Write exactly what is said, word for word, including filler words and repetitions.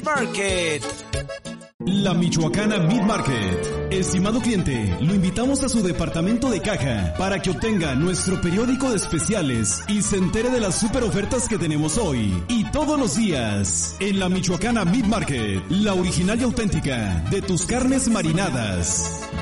Market. La Michoacana Meat Market. Estimado cliente, lo invitamos a su departamento de caja para que obtenga nuestro periódico de especiales y se entere de las super ofertas que tenemos hoy y todos los días. En la Michoacana Meat Market, la original y auténtica de tus carnes marinadas.